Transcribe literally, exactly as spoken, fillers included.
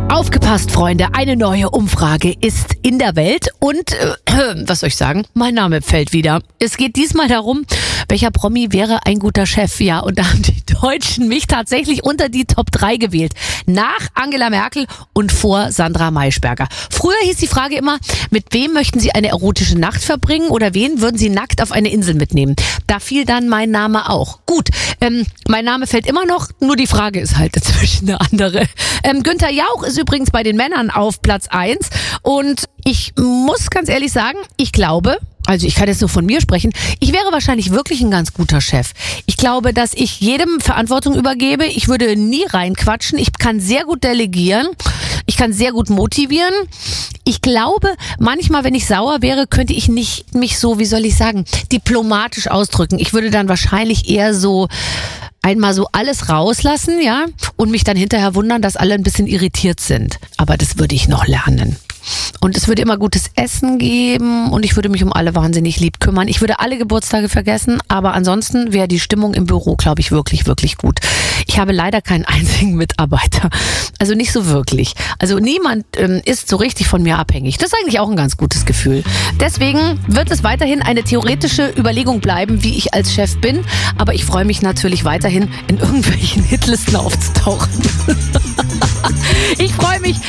Aufgepasst, Freunde, eine neue Umfrage ist in der Welt und, äh, was soll ich sagen, mein Name fällt wieder. Es geht diesmal darum, welcher Promi wäre ein guter Chef? Ja, und da haben die Deutschen mich tatsächlich unter die Top drei gewählt. Nach Angela Merkel und vor Sandra Maischberger. Früher hieß die Frage immer, mit wem möchten Sie eine erotische Nacht verbringen oder wen würden Sie nackt auf eine Insel mitnehmen? Da fiel dann mein Name auch. Gut, ähm, mein Name fällt immer noch, nur die Frage ist halt inzwischen eine andere. Ähm, Günther Jauch ist übrigens bei den Männern auf Platz eins und ich muss ganz ehrlich sagen, ich glaube, also ich kann jetzt nur von mir sprechen, ich wäre wahrscheinlich wirklich ein ganz guter Chef. Ich glaube, dass ich jedem Verantwortung übergebe. Ich würde nie reinquatschen. Ich kann sehr gut delegieren. Ich kann sehr gut motivieren. Ich glaube, manchmal, wenn ich sauer wäre, könnte ich nicht mich so, wie soll ich sagen, diplomatisch ausdrücken. Ich würde dann wahrscheinlich eher so einmal so alles rauslassen, ja, und mich dann hinterher wundern, dass alle ein bisschen irritiert sind. Aber das würde ich noch lernen. Und es würde immer gutes Essen geben und ich würde mich um alle wahnsinnig lieb kümmern. Ich würde alle Geburtstage vergessen, aber ansonsten wäre die Stimmung im Büro, glaube ich, wirklich, wirklich gut. Ich habe leider keinen einzigen Mitarbeiter. Also nicht so wirklich. Also niemand ähm, ist so richtig von mir abhängig. Das ist eigentlich auch ein ganz gutes Gefühl. Deswegen wird es weiterhin eine theoretische Überlegung bleiben, wie ich als Chef bin. Aber ich freue mich natürlich weiterhin, in irgendwelchen Hitlisten aufzutauchen. Ich freue mich.